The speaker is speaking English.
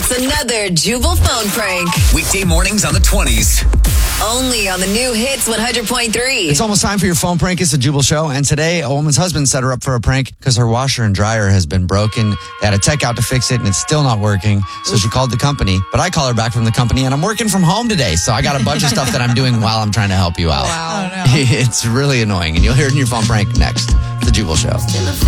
It's another Jubal phone prank. Weekday mornings on the 20s. Only on the new Hits 100.3. It's almost time for your phone prank. It's the Jubal Show. And today, a woman's husband set her up for a prank because her washer and dryer has been broken. They had a tech out to fix it, and it's still not working. So she called the company. But I call her back from the company, and I'm working from home today. So I got a bunch of stuff that I'm doing while I'm trying to help you out. Wow. It's really annoying. And you'll hear it in your phone prank next. The Jubal Show.